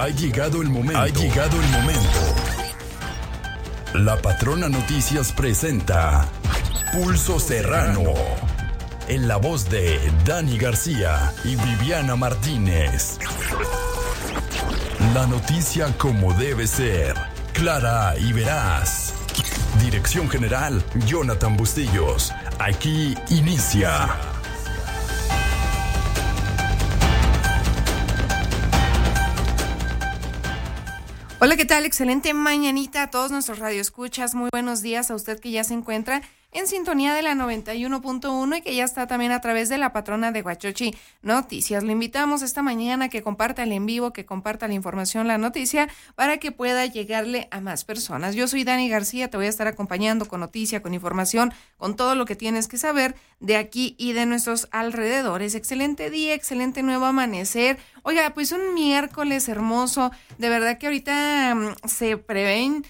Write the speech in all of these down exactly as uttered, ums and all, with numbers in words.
Ha llegado el momento. Ha llegado el momento. La Patrona Noticias presenta Pulso Serrano. En la voz de Dani García y Viviana Martínez. La noticia como debe ser, clara y veraz. Dirección General, Jonathan Bustillos. Aquí inicia. Hola, ¿qué tal? Excelente mañanita a todos nuestros radioescuchas. Muy buenos días a usted que ya se encuentra en sintonía de la noventa y uno punto uno y que ya está también a través de la Patrona de Huachochi Noticias. Lo invitamos esta mañana a que comparta el en vivo, que comparta la información, la noticia, para que pueda llegarle a más personas. Yo soy Dani García, te voy a estar acompañando con noticia, con información, con todo lo que tienes que saber de aquí y de nuestros alrededores. Excelente día, excelente nuevo amanecer. Oiga, pues un miércoles hermoso, de verdad que ahorita um, se prevén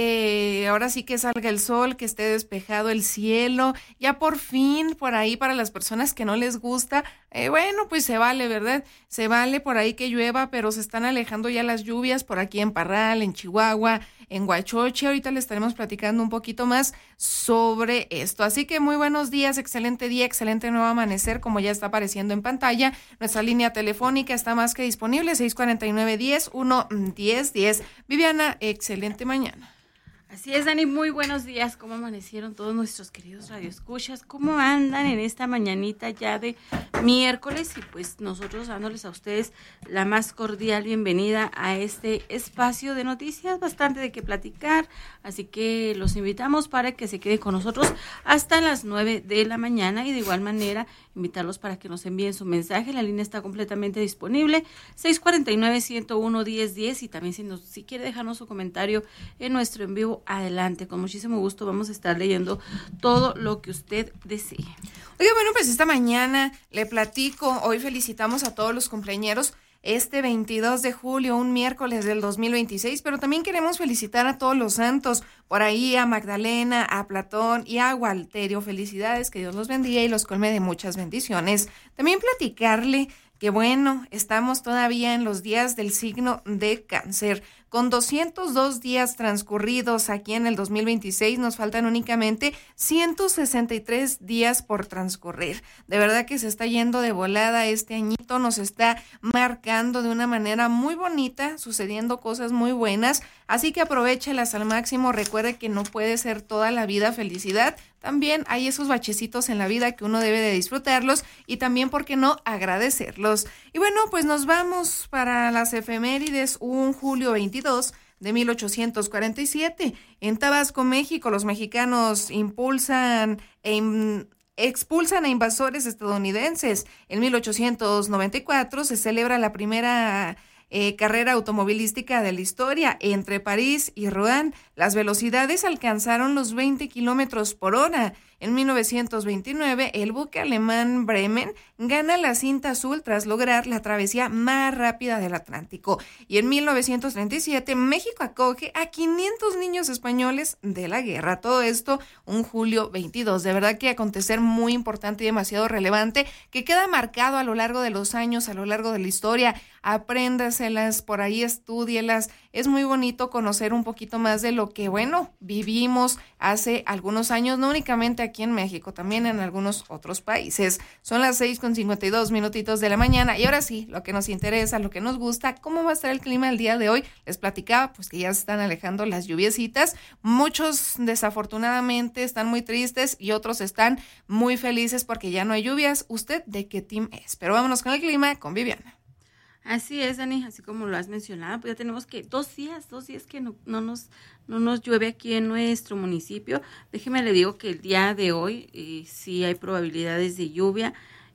Eh, ahora sí que salga el sol, que esté despejado el cielo, ya por fin por ahí para las personas que no les gusta, eh, bueno, pues se vale, ¿verdad? Se vale por ahí que llueva, pero se están alejando ya las lluvias por aquí en Parral, en Chihuahua, en Huachochi. Ahorita les estaremos platicando un poquito más sobre esto. Así que muy buenos días, excelente día, excelente nuevo amanecer, como ya está apareciendo en pantalla. Nuestra línea telefónica está más que disponible, seis cuatro nueve, diez, uno, diez, diez. Viviana, excelente mañana. Así es, Dani, muy buenos días. ¿Cómo amanecieron todos nuestros queridos radioescuchas? ¿Cómo andan en esta mañanita ya de miércoles? Y pues nosotros dándoles a ustedes la más cordial bienvenida a este espacio de noticias, bastante de qué platicar, así que los invitamos para que se queden con nosotros hasta las nueve de la mañana y de igual manera invitarlos para que nos envíen su mensaje. La línea está completamente disponible, seis cuatro nueve, ciento uno, diez diez, y también si, nos, si quiere dejarnos su comentario en nuestro en vivo, adelante, con muchísimo gusto vamos a estar leyendo todo lo que usted desee. Oiga, bueno, pues esta mañana le platico, hoy felicitamos a todos los cumpleañeros este veintidós de julio, un miércoles del dos mil veintiséis, pero también queremos felicitar a todos los santos, por ahí a Magdalena, a Platón y a Gualterio. Felicidades, que Dios los bendiga y los colme de muchas bendiciones. También platicarle que bueno, estamos todavía en los días del signo de Cáncer. Con doscientos dos días transcurridos aquí en el dos mil veintiséis, nos faltan únicamente ciento sesenta y tres días por transcurrir. De verdad que se está yendo de volada este añito, nos está marcando de una manera muy bonita, sucediendo cosas muy buenas, así que aprovéchelas al máximo. Recuerde que no puede ser toda la vida felicidad, también hay esos bachecitos en la vida que uno debe de disfrutarlos y también, ¿por qué no?, agradecerlos. Y bueno, pues nos vamos para las efemérides. Un julio veintidós de mil ochocientos cuarenta y siete, en Tabasco, México, los mexicanos impulsan e in, expulsan a invasores estadounidenses. En mil ochocientos noventa y cuatro se celebra la primera Eh, carrera automovilística de la historia entre París y Rouen. Las velocidades alcanzaron los veinte kilómetros por hora. En mil novecientos veintinueve, el buque alemán Bremen gana la cinta azul tras lograr la travesía más rápida del Atlántico. Y en mil novecientos treinta y siete, México acoge a quinientos niños españoles de la guerra. Todo esto un julio veintidós. De verdad que acontecer muy importante y demasiado relevante que queda marcado a lo largo de los años, a lo largo de la historia. Apréndaselas, por ahí estúdielas. Es muy bonito conocer un poquito más de lo que, bueno, vivimos hace algunos años, no únicamente aquí en México, también en algunos otros países. Son las seis con cincuenta y dos minutitos de la mañana y ahora sí, lo que nos interesa, lo que nos gusta, ¿cómo va a estar el clima el día de hoy? Les platicaba, pues que ya se están alejando las lluviecitas. Muchos desafortunadamente están muy tristes y otros están muy felices porque ya no hay lluvias. ¿Usted de qué team es? Pero vámonos con el clima con Viviana. Así es, Dani, así como lo has mencionado, pues ya tenemos que dos días, dos días que no, no nos no nos llueve aquí en nuestro municipio. Déjeme le digo que el día de hoy eh, sí hay probabilidades de lluvia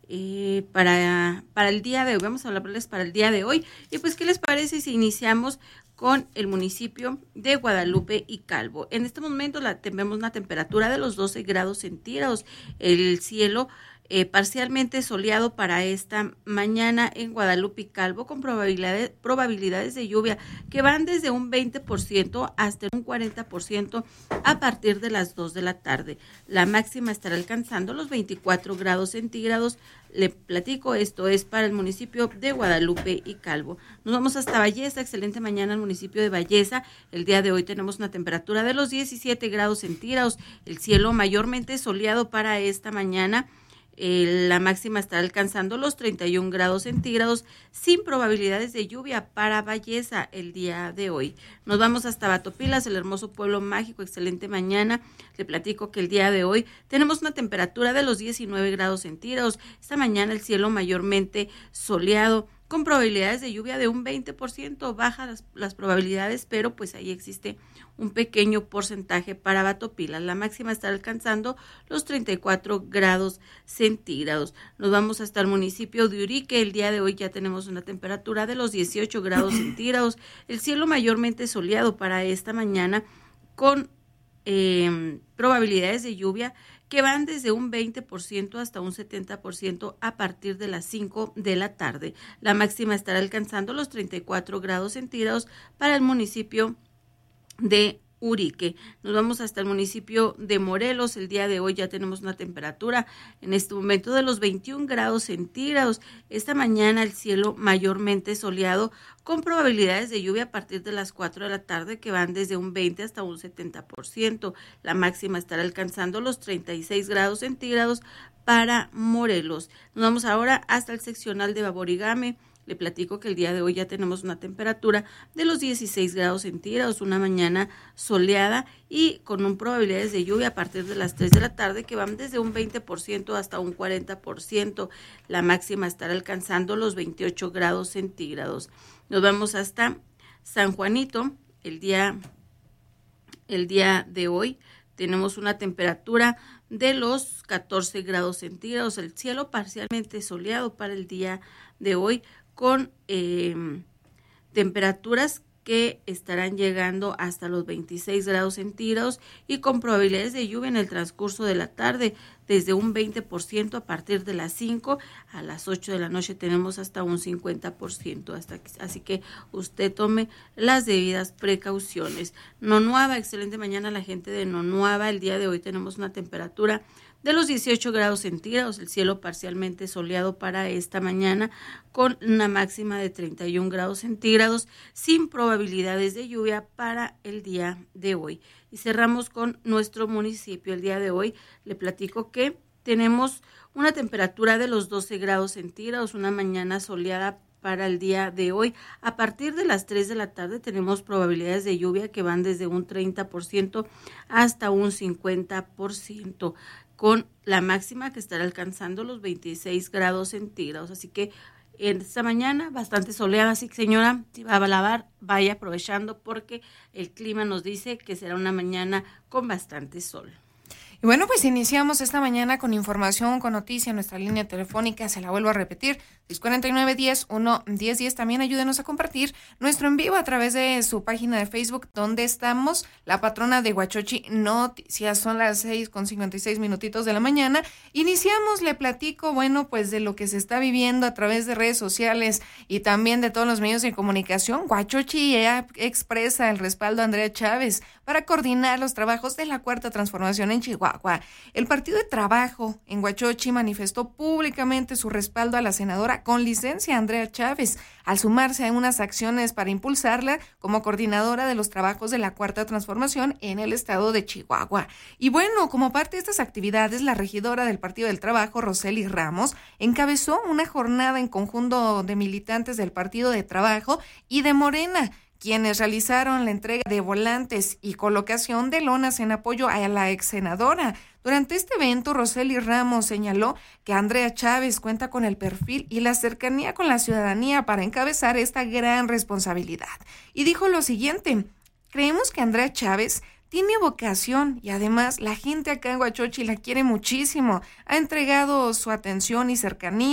eh, para, para el día de hoy. Vamos a hablarles para el día de hoy. Y pues, ¿qué les parece si iniciamos con el municipio de Guadalupe y Calvo? En este momento la, tenemos una temperatura de los doce grados centígrados. El cielo eh, parcialmente soleado para esta mañana en Guadalupe y Calvo, con probabilidades, probabilidades de lluvia que van desde un veinte por ciento hasta un cuarenta por ciento a partir de las dos de la tarde. La máxima estará alcanzando los veinticuatro grados centígrados. Le platico, esto es para el municipio de Guadalupe y Calvo. Nos vamos hasta Balleza, excelente mañana al municipio de Balleza. El día de hoy tenemos una temperatura de los diecisiete grados centígrados, el cielo mayormente soleado para esta mañana. Eh, la máxima estará alcanzando los treinta y un grados centígrados sin probabilidades de lluvia para Balleza el día de hoy. Nos vamos hasta Batopilas, el hermoso pueblo mágico, excelente mañana. Le platico que el día de hoy tenemos una temperatura de los diecinueve grados centígrados. Esta mañana el cielo mayormente soleado, con probabilidades de lluvia de un veinte por ciento, bajas las, las probabilidades, pero pues ahí existe un pequeño porcentaje para Batopilas. La máxima estará alcanzando los treinta y cuatro grados centígrados. Nos vamos hasta el municipio de Urique. El día de hoy ya tenemos una temperatura de los dieciocho grados centígrados. El cielo mayormente soleado para esta mañana, con eh, probabilidades de lluvia que van desde un veinte por ciento hasta un setenta por ciento a partir de las cinco de la tarde. La máxima estará alcanzando los treinta y cuatro grados centígrados para el municipio de Urique. Nos vamos hasta el municipio de Morelos. El día de hoy ya tenemos una temperatura en este momento de los veintiún grados centígrados. Esta mañana el cielo mayormente soleado, con probabilidades de lluvia a partir de las cuatro de la tarde que van desde un veinte hasta un setenta por ciento. La máxima estará alcanzando los treinta y seis grados centígrados para Morelos. Nos vamos ahora hasta el seccional de Baborigame. Le platico que el día de hoy ya tenemos una temperatura de los dieciséis grados centígrados, una mañana soleada y con un probabilidades de lluvia a partir de las tres de la tarde que van desde un veinte por ciento hasta un cuarenta por ciento. La máxima estará alcanzando los veintiocho grados centígrados. Nos vamos hasta San Juanito. El día, el día de hoy tenemos una temperatura de los catorce grados centígrados, el cielo parcialmente soleado para el día de hoy, con eh, temperaturas que estarán llegando hasta los veintiséis grados centígrados y con probabilidades de lluvia en el transcurso de la tarde desde un veinte por ciento a partir de las cinco a las ocho de la noche tenemos hasta un cincuenta por ciento, hasta que, así que usted tome las debidas precauciones. Nonuava, excelente mañana la gente de Nonuava. El día de hoy tenemos una temperatura de los dieciocho grados centígrados, el cielo parcialmente soleado para esta mañana con una máxima de treinta y un grados centígrados sin probabilidades de lluvia para el día de hoy. Y cerramos con nuestro municipio. El día de hoy le platico que tenemos una temperatura de los doce grados centígrados, una mañana soleada para el día de hoy. A partir de las tres de la tarde tenemos probabilidades de lluvia que van desde un treinta por ciento hasta un cincuenta por ciento, con la máxima que estará alcanzando los veintiséis grados centígrados. Así que en esta mañana bastante soleada, así que señora, si va a lavar, vaya aprovechando porque el clima nos dice que será una mañana con bastante sol. Y bueno, pues iniciamos esta mañana con información, con noticia. Nuestra línea telefónica, se la vuelvo a repetir, seis cuatro nueve, diez, uno, diez, diez. También ayúdenos a compartir nuestro en vivo a través de su página de Facebook, donde estamos, La Patrona de Huachochi Noticias. Son las seis con cincuenta y seis minutitos de la mañana. Iniciamos, le platico, bueno, pues de lo que se está viviendo a través de redes sociales y también de todos los medios de comunicación. Huachochi expresa el respaldo a Andrea Chávez para coordinar los trabajos de la Cuarta Transformación en Chihuahua. El Partido de Trabajo en Huachochi manifestó públicamente su respaldo a la senadora con licencia Andrea Chávez al sumarse a unas acciones para impulsarla como coordinadora de los trabajos de la Cuarta Transformación en el estado de Chihuahua. Y bueno, como parte de estas actividades, la regidora del Partido del Trabajo, Rosely Ramos, encabezó una jornada en conjunto de militantes del Partido de Trabajo y de Morena, quienes realizaron la entrega de volantes y colocación de lonas en apoyo a la ex senadora. Durante este evento, Rosely Ramos señaló que Andrea Chávez cuenta con el perfil y la cercanía con la ciudadanía para encabezar esta gran responsabilidad. Y dijo lo siguiente: creemos que Andrea Chávez tiene vocación y además la gente acá en Huachochi la quiere muchísimo. Ha entregado su atención y cercanía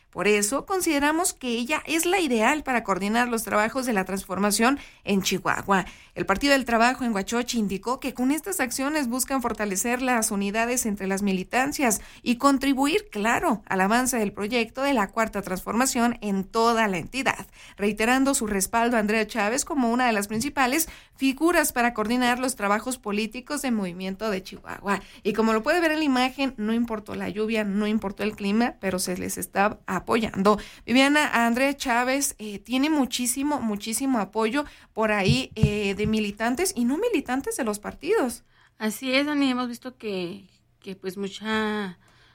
Por eso consideramos que ella es la ideal para coordinar los trabajos de la transformación en Chihuahua. El Partido del Trabajo en Huachochi indicó que con estas acciones buscan fortalecer las unidades entre las militancias y contribuir, claro, al avance del proyecto de la Cuarta Transformación en toda la entidad, reiterando su respaldo a Andrea Chávez como una de las principales figuras para coordinar los trabajos políticos del movimiento de Chihuahua. Y como lo puede ver en la imagen, no importó la lluvia, no importó el clima, pero se les está apoyando. Viviana, a Andrea Chávez eh, tiene muchísimo, muchísimo apoyo por ahí eh, de militantes y no militantes de los partidos. Así es, Dani, hemos visto que, que pues mucha...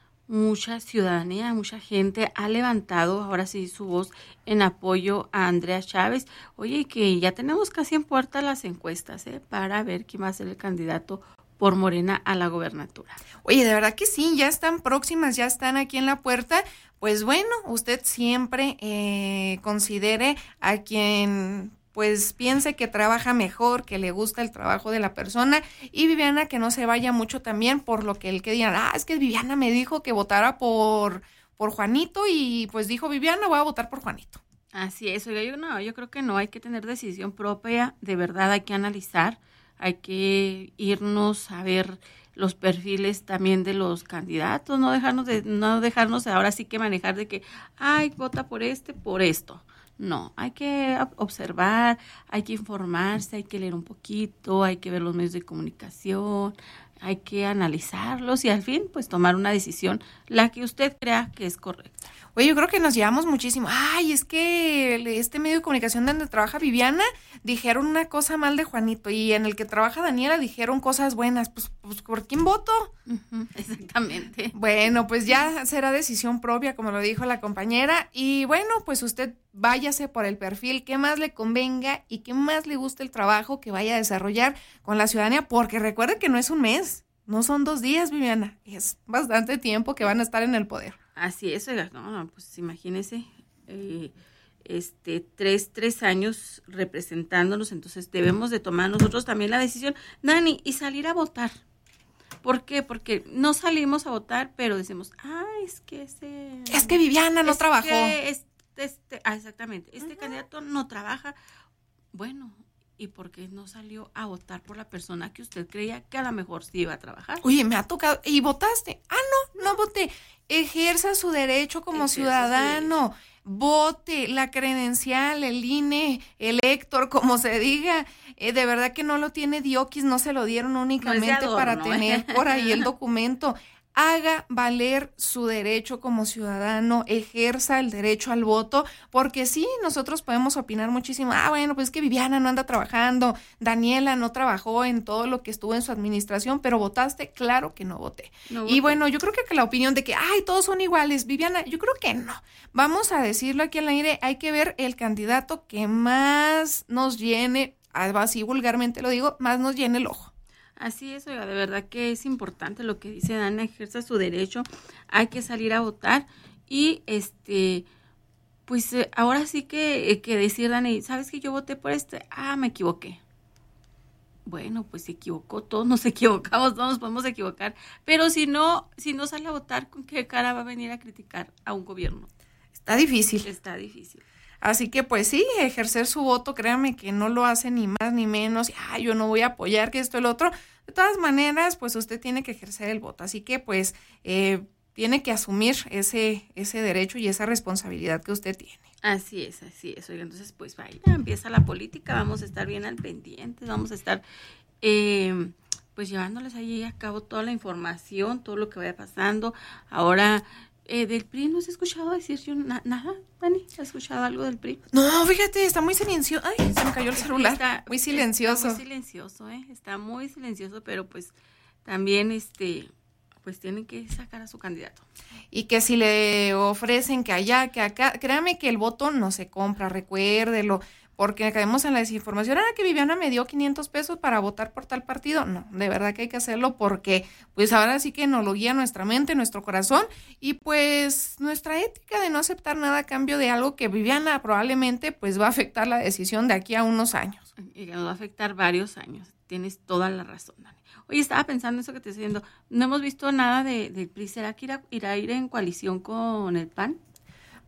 mucha ciudadanía, mucha gente ha levantado ahora sí su voz en apoyo a Andrea Chávez. Oye, que ya tenemos casi en puerta las encuestas, ¿eh? Para ver quién va a ser el candidato por Morena a la gobernatura. Oye, de verdad que sí, ya están próximas, ya están aquí en la puerta. Pues bueno, usted siempre eh, considere a quien pues piense que trabaja mejor, que le gusta el trabajo de la persona, y Viviana que no se vaya mucho también por lo que el que digan, ah, es que Viviana me dijo que votara por, por Juanito, y pues dijo Viviana, voy a votar por Juanito. Así es, oiga, yo no, yo creo que no, hay que tener decisión propia, de verdad hay que analizar, hay que irnos a ver los perfiles también de los candidatos, no dejarnos de, no dejarnos ahora sí que manejar de que, ay, vota por este, por esto. No, hay que observar, hay que informarse, hay que leer un poquito, hay que ver los medios de comunicación, hay que analizarlos y al fin, pues tomar una decisión, la que usted crea que es correcta. Oye, yo creo que nos llevamos muchísimo. Ay, es que este medio de comunicación donde trabaja Viviana dijeron una cosa mal de Juanito, y en el que trabaja Daniela dijeron cosas buenas. Pues, pues ¿por quién voto? Uh-huh, exactamente. Bueno, pues ya será decisión propia, como lo dijo la compañera. Y bueno, pues usted váyase por el perfil que más le convenga y que más le guste el trabajo que vaya a desarrollar con la ciudadanía, porque recuerde que no es un mes, no son dos días, Viviana, es bastante tiempo que van a estar en el poder. Así es, oiga, no, no, pues imagínese, eh, este, tres, tres años representándonos, entonces debemos de tomar nosotros también la decisión, Dani, y salir a votar. ¿Por qué? Porque no salimos a votar, pero decimos, ah, es que ese... Es que Viviana no es trabajó. Que este, este, ah, exactamente, este uh-huh. candidato no trabaja. Bueno, ¿y por qué no salió a votar por la persona que usted creía que a lo mejor sí iba a trabajar? Oye, me ha tocado, ¿y votaste? Ah, no, no voté. Ejerza su derecho como Ejerza ciudadano, vote, la credencial, el I N E, el Héctor, como se diga, eh, de verdad que no lo tiene Dioquis, no se lo dieron únicamente no es de adorno, para tener ¿eh? Por ahí el documento. Haga valer su derecho como ciudadano, ejerza el derecho al voto, porque sí, nosotros podemos opinar muchísimo, ah, bueno, pues es que Viviana no anda trabajando, Daniela no trabajó en todo lo que estuvo en su administración, pero votaste, claro que no voté. No voté. Y bueno, yo creo que la opinión de que, ay, todos son iguales, Viviana, yo creo que no. Vamos a decirlo aquí al aire, hay que ver el candidato que más nos llene, así vulgarmente lo digo, más nos llene el ojo. Así es, oiga, de verdad que es importante lo que dice Dana, ejerza su derecho, hay que salir a votar y este, pues eh, ahora sí que, que decir, Dani, ¿sabes que yo voté por este? Ah, me equivoqué. Bueno, pues se equivocó, todos nos equivocamos, todos nos podemos equivocar, pero si no, si no sale a votar, ¿con qué cara va a venir a criticar a un gobierno? Está difícil. Está difícil. Así que pues sí, ejercer su voto, créanme que no lo hace ni más ni menos, ah, yo no voy a apoyar que esto y lo otro. De todas maneras, pues usted tiene que ejercer el voto, así que pues eh, tiene que asumir ese, ese derecho y esa responsabilidad que usted tiene. Así es, así es. Oiga, entonces pues vaya, empieza la política, vamos a estar bien al pendiente, vamos a estar eh, pues llevándoles ahí a cabo toda la información, todo lo que vaya pasando. Ahora... Eh, del P R I no se ha escuchado decir yo na- nada, Dani, ¿has escuchado algo del P R I? No, fíjate, está muy silencioso. Ay, se me cayó el celular. Está muy silencioso. Está muy silencioso, ¿eh? Está muy silencioso, pero pues también este, pues tienen que sacar a su candidato. Y que si le ofrecen que allá, que acá, créame que el voto no se compra, recuérdelo. Porque caemos en la desinformación, ah, que Viviana me dio quinientos pesos para votar por tal partido. No, de verdad que hay que hacerlo porque pues ahora sí que nos lo guía nuestra mente, nuestro corazón y pues nuestra ética de no aceptar nada a cambio de algo que Viviana probablemente pues va a afectar la decisión de aquí a unos años. Y nos va a afectar varios años, tienes toda la razón, Dani. Oye, estaba pensando eso que te estoy diciendo, no hemos visto nada de, del P R I, ¿será que irá, irá a ir en coalición con el P A N?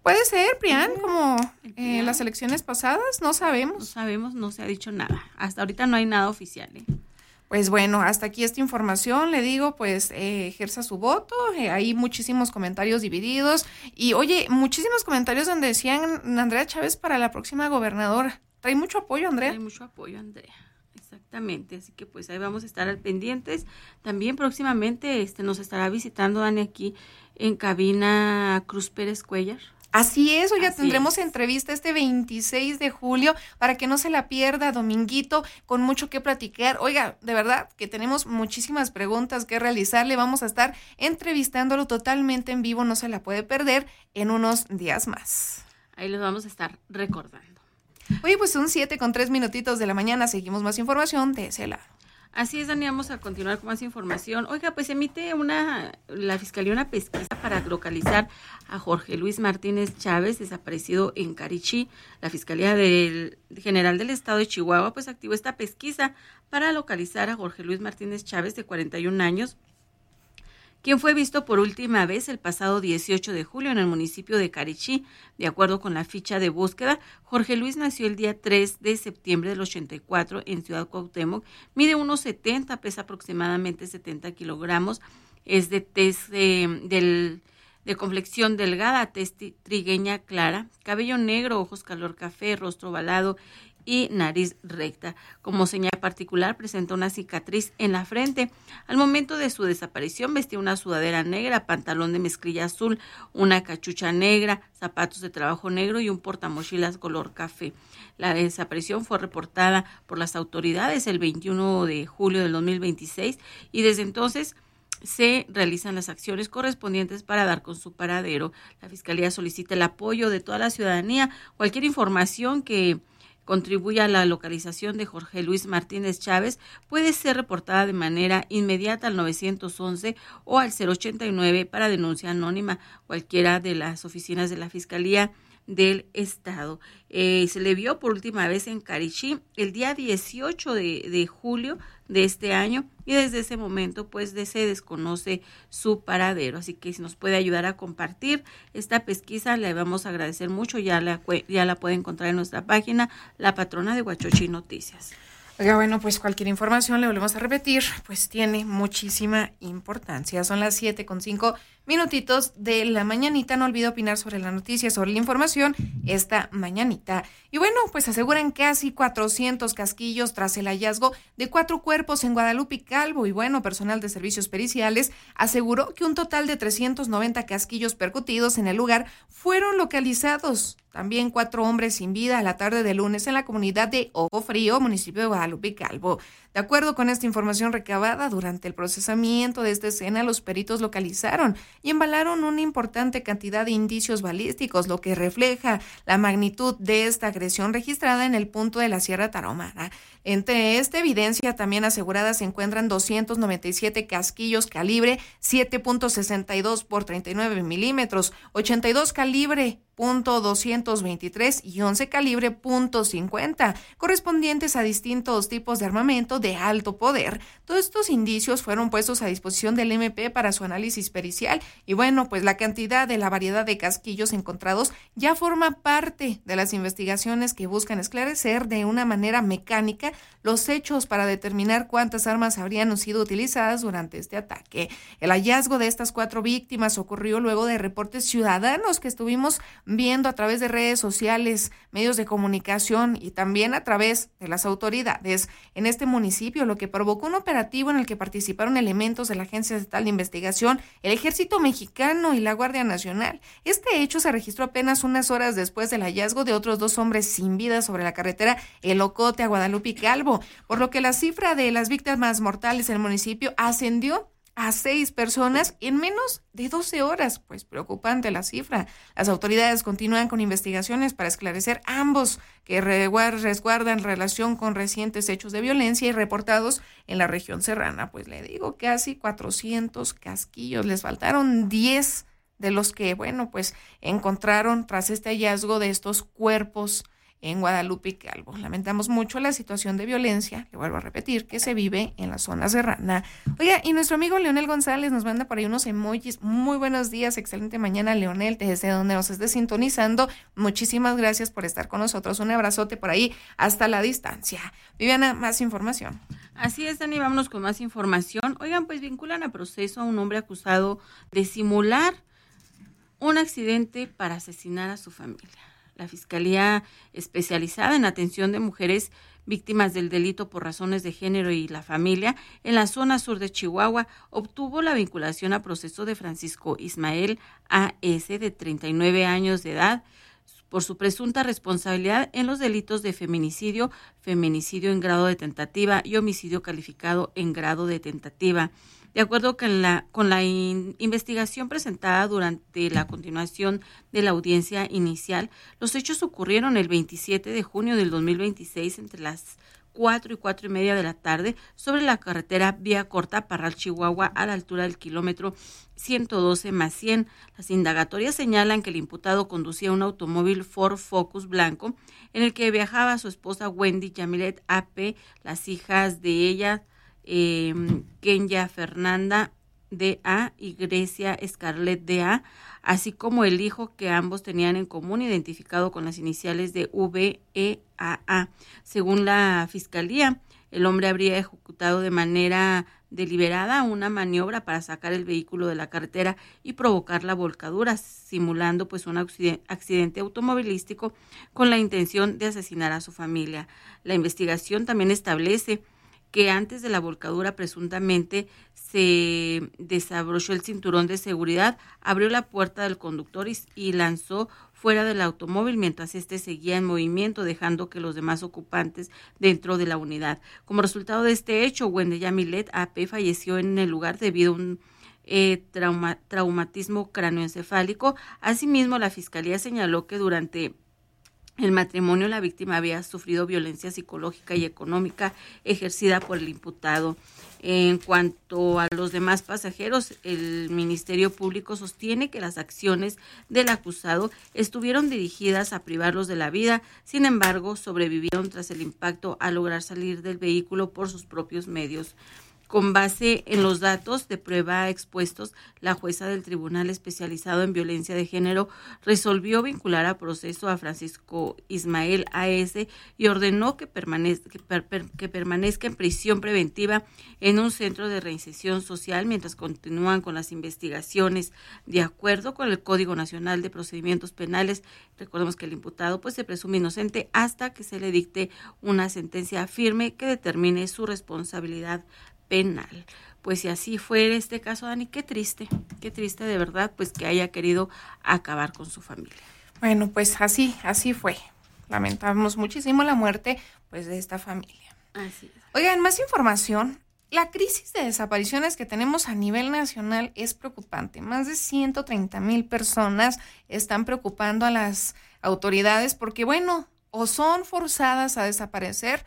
Puede ser, Prián, como eh, las elecciones pasadas, no sabemos. No sabemos, no se ha dicho nada. Hasta ahorita no hay nada oficial, ¿eh? Pues bueno, hasta aquí esta información, le digo, pues eh, ejerza su voto, eh, hay muchísimos comentarios divididos y oye, muchísimos comentarios donde decían Andrea Chávez para la próxima gobernadora. Trae mucho apoyo, Andrea. Trae mucho apoyo, Andrea. Exactamente, así que pues ahí vamos a estar al pendientes. También próximamente este nos estará visitando Dani aquí en cabina Cruz Pérez Cuellar. Así es, hoy ya Así tendremos es. entrevista este veintiséis de julio para que no se la pierda, dominguito, con mucho que platicar. Oiga, de verdad que tenemos muchísimas preguntas que realizarle, vamos a estar entrevistándolo totalmente en vivo, no se la puede perder en unos días más. Ahí los vamos a estar recordando. Oye, pues son siete con tres minutitos de la mañana, seguimos más información de ese lado. Así es, Dani, vamos a continuar con más información. Oiga, pues emite una, la Fiscalía una pesquisa para localizar a Jorge Luis Martínez Chávez, desaparecido en Carichí. La Fiscalía del, General del Estado de Chihuahua, pues activó esta pesquisa para localizar a Jorge Luis Martínez Chávez, de cuarenta y un años, quien fue visto por última vez el pasado dieciocho de julio en el municipio de Carichí. De acuerdo con la ficha de búsqueda, Jorge Luis nació el día tres de septiembre del ochenta y cuatro en Ciudad Cuauhtémoc, mide uno setenta, pesa aproximadamente setenta kilogramos, es de tez eh, del, de complexión delgada, tez trigueña clara, cabello negro, ojos color café, rostro ovalado y nariz recta. Como señal particular, presenta una cicatriz en la frente. Al momento de su desaparición vestía una sudadera negra, pantalón de mezclilla azul, una cachucha negra, zapatos de trabajo negro y un portamochilas color café. La desaparición fue reportada por las autoridades el veintiuno de julio del dos mil veintiséis y desde entonces se realizan las acciones correspondientes para dar con su paradero. La Fiscalía solicita el apoyo de toda la ciudadanía. Cualquier información que contribuye a la localización de Jorge Luis Martínez Chávez puede ser reportada de manera inmediata al nueve once o al cero ochenta y nueve para denuncia anónima, cualquiera de las oficinas de la Fiscalía del Estado. Eh, se le vio por última vez en Carichí el día dieciocho de julio de este año y desde ese momento pues de se desconoce su paradero, así que si nos puede ayudar a compartir esta pesquisa le vamos a agradecer mucho. Ya la, ya la puede encontrar en nuestra página La Patrona de Huachochi Noticias. Oiga, bueno, pues cualquier información, le volvemos a repetir, pues tiene muchísima importancia. Son las siete con cinco minutitos de la mañanita. No olvide opinar sobre la noticia, sobre la información esta mañanita. Y bueno, pues aseguran casi cuatrocientos casquillos tras el hallazgo de cuatro cuerpos en Guadalupe Calvo. Y bueno, personal de servicios periciales aseguró que un total de trescientos noventa casquillos percutidos en el lugar fueron localizados. También cuatro hombres sin vida a la tarde de lunes en la comunidad de Ojo Frío, municipio de Guadalupe Calvo. De acuerdo con esta información recabada durante el procesamiento de esta escena, los peritos localizaron y embalaron una importante cantidad de indicios balísticos, lo que refleja la magnitud de esta agresión registrada en el punto de la Sierra Tarahumara. Entre esta evidencia también asegurada se encuentran doscientos noventa y siete casquillos calibre siete punto sesenta y dos por treinta y nueve milímetros, ochenta y dos calibre punto doscientos veintitrés y once calibre punto cincuenta, correspondientes a distintos tipos de armamento de alto poder. Todos estos indicios fueron puestos a disposición del M P para su análisis pericial y bueno, pues la cantidad de la variedad de casquillos encontrados ya forma parte de las investigaciones que buscan esclarecer de una manera mecánica los hechos para determinar cuántas armas habrían sido utilizadas durante este ataque. El hallazgo de estas cuatro víctimas ocurrió luego de reportes ciudadanos que estuvimos viendo a través de redes sociales, medios de comunicación y también a través de las autoridades en este municipio, lo que provocó un operativo en el que participaron elementos de la Agencia Estatal de Investigación, el Ejército Mexicano y la Guardia Nacional. Este hecho se registró apenas unas horas después del hallazgo de otros dos hombres sin vida sobre la carretera El Ocote a Guadalupe Calvo, por lo que la cifra de las víctimas mortales en el municipio ascendió a seis personas en menos de doce horas. Pues preocupante la cifra. Las autoridades continúan con investigaciones para esclarecer ambos que resguardan relación con recientes hechos de violencia y reportados en la región serrana. Pues le digo, casi cuatrocientos casquillos. Les faltaron diez de los que, bueno, pues encontraron tras este hallazgo de estos cuerpos en Guadalupe Calvo. Lamentamos mucho la situación de violencia, le vuelvo a repetir, que se vive en la zona serrana. Oiga, y nuestro amigo Leonel González nos manda por ahí unos emojis. Muy buenos días, excelente mañana, Leonel, desde donde nos esté sintonizando. Muchísimas gracias por estar con nosotros. Un abrazote por ahí hasta la distancia. Viviana, más información. Así es, Dani, vámonos con más información. Oigan, pues vinculan a proceso a un hombre acusado de simular un accidente para asesinar a su familia. La Fiscalía Especializada en Atención de Mujeres Víctimas del Delito por Razones de Género y la Familia en la zona sur de Chihuahua obtuvo la vinculación a proceso de Francisco Ismael A S, de treinta y nueve años de edad, por su presunta responsabilidad en los delitos de feminicidio, feminicidio en grado de tentativa y homicidio calificado en grado de tentativa. De acuerdo con la, con la in, investigación presentada durante la continuación de la audiencia inicial, los hechos ocurrieron el veintisiete de junio del dos mil veintiséis entre las cuatro y cuatro y media de la tarde sobre la carretera Vía Corta, Parral, Chihuahua, a la altura del kilómetro ciento doce más cien. Las indagatorias señalan que el imputado conducía un automóvil Ford Focus blanco en el que viajaba su esposa Wendy Yamilet A P, las hijas de ella, eh, Kenya Fernanda D A y Grecia Scarlett D A, así como el hijo que ambos tenían en común, identificado con las iniciales de V E A A. Según la Fiscalía, el hombre habría ejecutado de manera deliberada una maniobra para sacar el vehículo de la carretera y provocar la volcadura, simulando pues un accidente automovilístico con la intención de asesinar a su familia. La investigación también establece que antes de la volcadura presuntamente se desabrochó el cinturón de seguridad, abrió la puerta del conductor y, y lanzó fuera del automóvil mientras éste seguía en movimiento, dejando que los demás ocupantes dentro de la unidad. Como resultado de este hecho, Wendy Yamilet A P falleció en el lugar debido a un eh, trauma, traumatismo cráneoencefálico. Asimismo, la Fiscalía señaló que durante el matrimonio la víctima había sufrido violencia psicológica y económica ejercida por el imputado. En cuanto a los demás pasajeros, el Ministerio Público sostiene que las acciones del acusado estuvieron dirigidas a privarlos de la vida, sin embargo, sobrevivieron tras el impacto al lograr salir del vehículo por sus propios medios. Con base en los datos de prueba expuestos, la jueza del Tribunal Especializado en Violencia de Género resolvió vincular a proceso a Francisco Ismael A S y ordenó que permanezca, que, per, per, que permanezca en prisión preventiva en un centro de reinserción social mientras continúan con las investigaciones. De acuerdo con el Código Nacional de Procedimientos Penales, recordemos que el imputado pues se presume inocente hasta que se le dicte una sentencia firme que determine su responsabilidad penal. Pues si así fue este caso, Dani, qué triste, qué triste de verdad, pues que haya querido acabar con su familia. Bueno, pues así, así fue. Lamentamos muchísimo la muerte, pues, de esta familia. Así es. Oigan, más información. La crisis de desapariciones que tenemos a nivel nacional es preocupante. Más de ciento treinta mil personas están preocupando a las autoridades porque, bueno, o son forzadas a desaparecer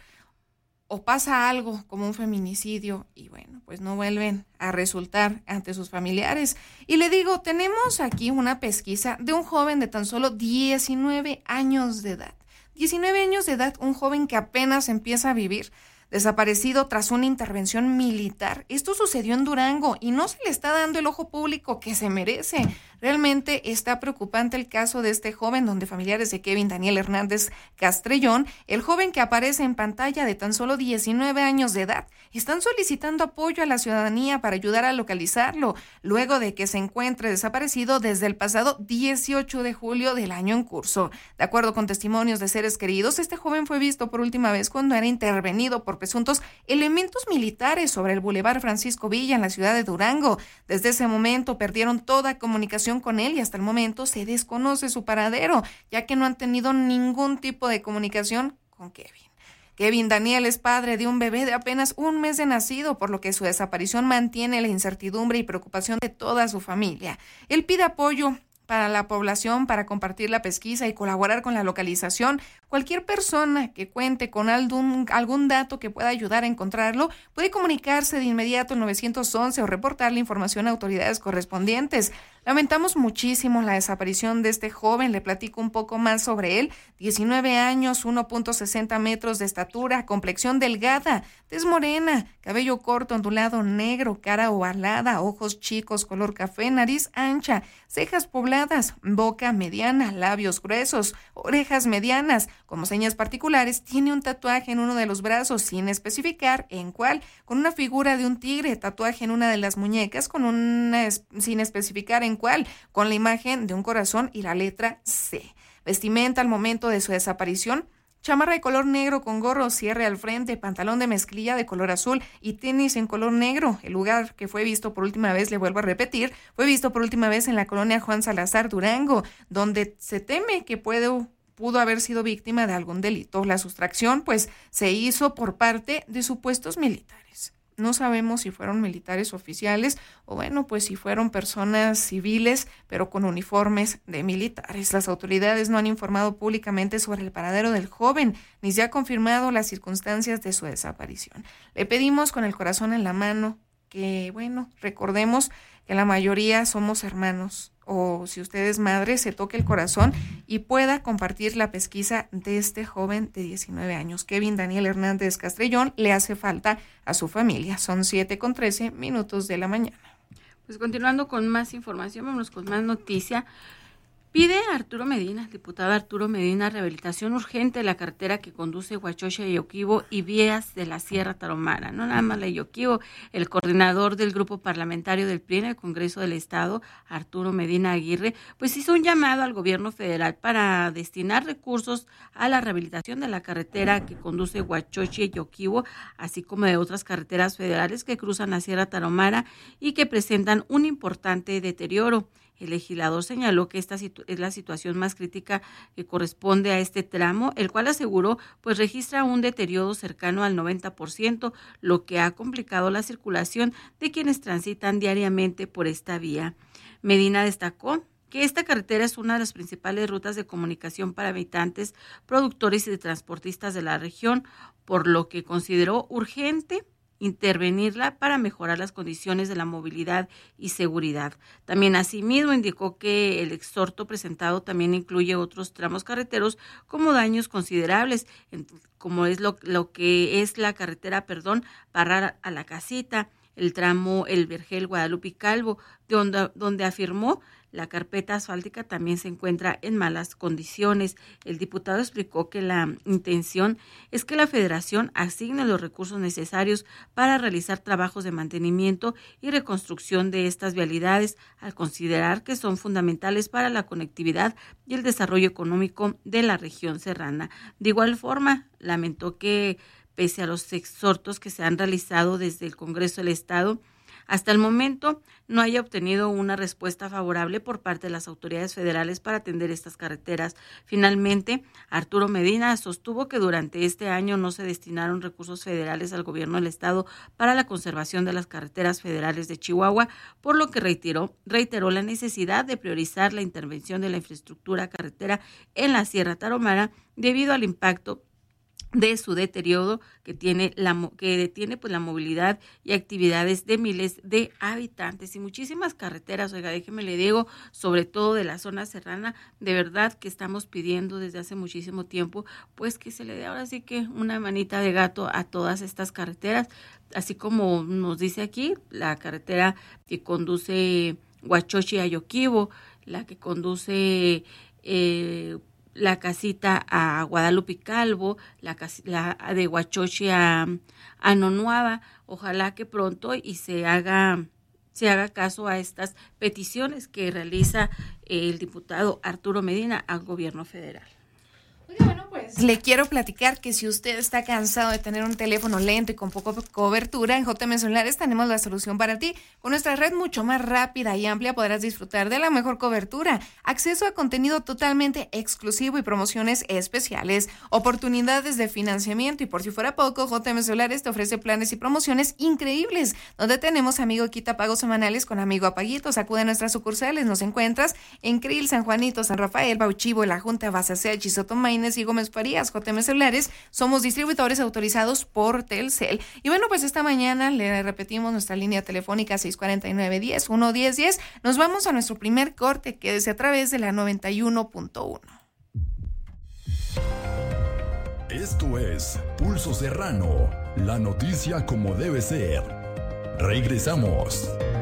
o pasa algo como un feminicidio y bueno, pues no vuelven a resultar ante sus familiares. Y le digo, tenemos aquí una pesquisa de un joven de tan solo diecinueve años de edad. diecinueve años de edad, un joven que apenas empieza a vivir, desaparecido tras una intervención militar. Esto sucedió en Durango y no se le está dando el ojo público que se merece. Realmente está preocupante el caso de este joven, donde familiares de Kevin Daniel Hernández Castrellón, el joven que aparece en pantalla de tan solo diecinueve años de edad, están solicitando apoyo a la ciudadanía para ayudar a localizarlo, luego de que se encuentre desaparecido desde el pasado dieciocho de julio del año en curso. De acuerdo con testimonios de seres queridos, este joven fue visto por última vez cuando era intervenido por presuntos elementos militares sobre el Boulevard Francisco Villa en la ciudad de Durango. Desde ese momento perdieron toda comunicación con él y hasta el momento se desconoce su paradero, ya que no han tenido ningún tipo de comunicación con Kevin. Kevin Daniel es padre de un bebé de apenas un mes de nacido, por lo que su desaparición mantiene la incertidumbre y preocupación de toda su familia. Él pide apoyo para la población, para compartir la pesquisa y colaborar con la localización. Cualquier persona que cuente con algún, algún dato que pueda ayudar a encontrarlo puede comunicarse de inmediato al nueve once o reportar la información a autoridades correspondientes. Lamentamos muchísimo la desaparición de este joven. Le platico un poco más sobre él. diecinueve años, uno punto sesenta metros de estatura, complexión delgada, tez morena, cabello corto, ondulado, negro, cara ovalada, ojos chicos, color café, nariz ancha, cejas pobladas, boca mediana, labios gruesos, orejas medianas. Como señas particulares, tiene un tatuaje en uno de los brazos, sin especificar en cuál, con una figura de un tigre, tatuaje en una de las muñecas, con una, sin especificar en cuál, con la imagen de un corazón y la letra C. Vestimenta al momento de su desaparición: chamarra de color negro con gorro, cierre al frente, pantalón de mezclilla de color azul y tenis en color negro. El lugar que fue visto por última vez, le vuelvo a repetir, fue visto por última vez en la colonia Juan Salazar, Durango, donde se teme que puede, pudo haber sido víctima de algún delito. La sustracción, pues, se hizo por parte de supuestos militares. No sabemos si fueron militares oficiales o, bueno, pues si fueron personas civiles, pero con uniformes de militares. Las autoridades no han informado públicamente sobre el paradero del joven, ni se ha confirmado las circunstancias de su desaparición. Le pedimos con el corazón en la mano que, bueno, recordemos que la mayoría somos hermanos, o si usted es madre, se toque el corazón y pueda compartir la pesquisa de este joven de diecinueve años. Kevin Daniel Hernández Castrellón le hace falta a su familia. Son siete con trece minutos de la mañana. Pues continuando con más información, vamos con más noticia. Pide Arturo Medina, diputado Arturo Medina, rehabilitación urgente de la carretera que conduce Huachochi a Yoquibo y vías de la Sierra Tarahumara. No nada más la Yoquibo. El coordinador del grupo parlamentario del P R I en el Congreso del Estado, Arturo Medina Aguirre, pues hizo un llamado al gobierno federal para destinar recursos a la rehabilitación de la carretera que conduce Huachochi a Yoquibo, así como de otras carreteras federales que cruzan la Sierra Tarahumara y que presentan un importante deterioro. El legislador señaló que esta situ- es la situación más crítica que corresponde a este tramo, el cual aseguró pues registra un deterioro cercano al noventa por ciento, lo que ha complicado la circulación de quienes transitan diariamente por esta vía. Medina destacó que esta carretera es una de las principales rutas de comunicación para habitantes, productores y transportistas de la región, por lo que consideró urgente intervenirla para mejorar las condiciones de la movilidad y seguridad. También asimismo indicó que el exhorto presentado también incluye otros tramos carreteros como daños considerables, como es lo, lo que es la carretera, perdón, Parrar a la Casita, el tramo El Vergel Guadalupe Calvo, donde, donde afirmó la carpeta asfáltica también se encuentra en malas condiciones. El diputado explicó que la intención es que la federación asigne los recursos necesarios para realizar trabajos de mantenimiento y reconstrucción de estas vialidades, al considerar que son fundamentales para la conectividad y el desarrollo económico de la región serrana. De igual forma, lamentó que pese a los exhortos que se han realizado desde el Congreso del Estado, hasta el momento no haya obtenido una respuesta favorable por parte de las autoridades federales para atender estas carreteras. Finalmente, Arturo Medina sostuvo que durante este año no se destinaron recursos federales al gobierno del estado para la conservación de las carreteras federales de Chihuahua, por lo que reiteró, reiteró la necesidad de priorizar la intervención de la infraestructura carretera en la Sierra Tarahumara debido al impacto de su deterioro que tiene la que detiene pues la movilidad y actividades de miles de habitantes y muchísimas carreteras. Oiga, déjeme le digo, sobre todo de la zona serrana, de verdad que estamos pidiendo desde hace muchísimo tiempo pues que se le dé ahora sí que una manita de gato a todas estas carreteras, así como nos dice aquí, la carretera que conduce Huachochi a Yoquibo, la que conduce eh, la casita a Guadalupe Calvo, la, la de Huachochi a, a Nonuava. Ojalá que pronto y se haga se haga caso a estas peticiones que realiza el diputado Arturo Medina al gobierno federal. Bueno, pues le quiero platicar que si usted está cansado de tener un teléfono lento y con poca cobertura, en J M Celulares tenemos la solución para ti. Con nuestra red mucho más rápida y amplia podrás disfrutar de la mejor cobertura, acceso a contenido totalmente exclusivo y promociones especiales, oportunidades de financiamiento y por si fuera poco, J M Celulares te ofrece planes y promociones increíbles, donde tenemos Amigo Quita pagos semanales con Amigo Apaguitos. Acude a nuestras sucursales, nos encuentras en Krill, San Juanito, San Rafael, Bauchivo, La Junta, Basacea, Chisotomay, Martínez y Gómez Farías, J M Celulares. Somos distribuidores autorizados por Telcel. Y bueno, pues esta mañana le repetimos nuestra línea telefónica seis cuatro nueve, diez, uno, diez, diez. Nos vamos a nuestro primer corte, quédese a través de la noventa y uno punto uno. Esto es Pulso Serrano, la noticia como debe ser. Regresamos.